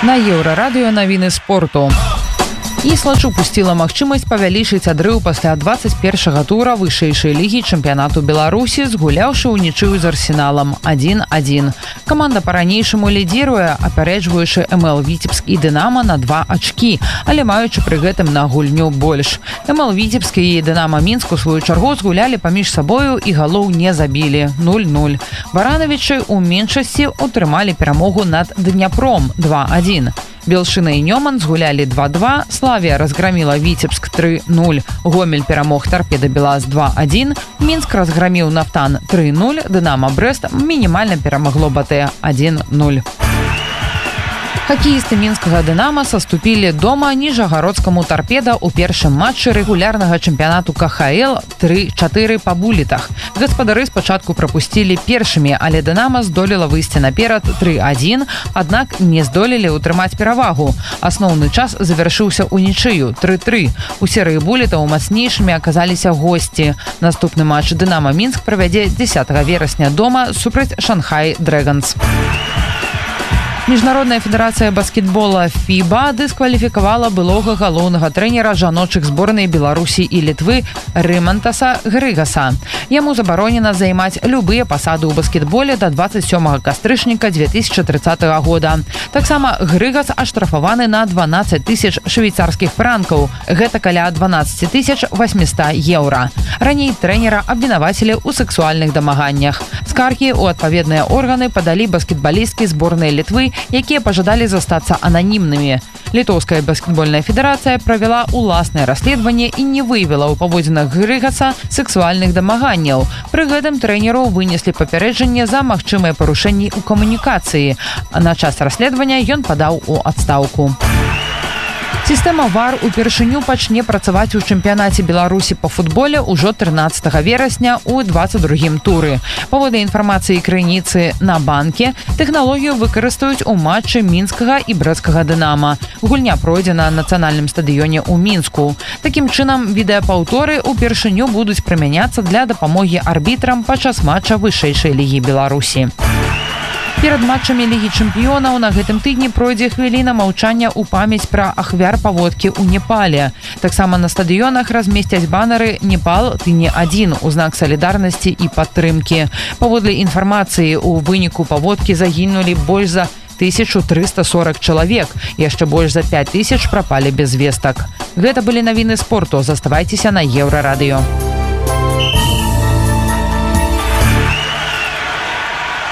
На Еўрарадыё навіны спорту. Іслач упусціла магчымасць павялічыць адрыў пасля 21-га тура вышэйшай лігі чэмпіянату Беларусі, згуляўшы ўнічыю з Арсеналам 1-1. Каманда па-ранейшаму лідзіруе, апярэджваючы МЛ Віцебск і Дынама на 2 ачкі, але маючы пры гэтым на гульню больш. МЛ Віцебск і Дынама Мінск у сваю чаргу згулялі паміж сабою і галоў не забілі 0-0. Баранавічы ў меншасці утрымалі перамогу над Дняпром 2-1. Белшина і Нёман згулялі 2-2, Славія разграміла Віцебск 3-0, Гомель перамог Торпеда Белаз 2-1, Мінск разграміў Нафтан 3-0, Дынама Брэст мінімальна перамагло БТ 1-0. Хакеісты мінскага «Дынама» саступілі дома ніжагародскаму «Торпеда» ў першым матчы рэгулярнага чэмпіянату КХЛ 3-4 па булітах. Гаспадары спачатку прапусцілі першымі, але «Дынама» здолела выйсці наперад 3-1, аднак не здолелі ўтрымаць перавагу. Асноўны час завяршыўся ўнічыю 3-3. У серыі булітаў мацнейшымі аказаліся госці. Наступны матч «Дынама Мінск» правядзе 10 верасня дома супраць «Шанхай Дрэгонс». Міжнародная федэрацыя баскетбола ФІБА дыскваліфікавала былога галоўнага трэнера жаночых зборнай Беларусі і Літвы Рымантаса Грыгаса. Яму забаронена займаць любыя пасады ў баскетболе да 27 кастрычніка 2030 года. Таксама Грыгас аштрафаваны на 12 000 швейцарскіх франкаў. Гэта каля 12 800 еўра. Раней трэнера абвінавацілі ў сэксуальных дамаганнях. Скаргі ў адпаведныя органы падалі баскетбалісткі зборнай Літвы, якія пажадалі застацца ананімнымі. Літоўская баскетбольная федэрацыя правяла ўласнае расследаванне і не выявіла ў паводзінах Грыгаса сэксуальных дамаганняў. Пры гэтым трэнеру вынеслі папярэджанне за магчымыя парушэнні ў камунікацыі. На час расследавання ён падаў у адстаўку. Сістэма ВАР упершыню пачне працаваць у чэмпіянаце Беларусі па футболе ўжо 13 верасня ў 22-м туры. Паводле інфармацыі крыніцы на банке, тэхналогію выкарыстаюць у матчы мінскага і брэсцкага «Дынама». Гульня пройдзе на нацыянальным стадыёне ў Мінску. Такім чынам, відэапаўторы упершыню будуць прымяняцца для дапамогі арбітрам падчас матча вышэйшай лігі Беларусі. Перад матчамі Лігі чэмпіёнаў на гэтым тыдні пройдзе хвіліна маўчання ў памяць пра ахвяр паводкі ў Непале. Таксама на стадыёнах размесцяць банеры «Непал, ты не адзін» у знак салідарнасці і падтрымкі. Паводле інфармацыі, у выніку паводкі загінулі больш за 1340 чалавек, яшчэ больш за 5000 прапалі без вестак. Гэта былі навіны спорту. Заставайцеся на Еўрарадыё.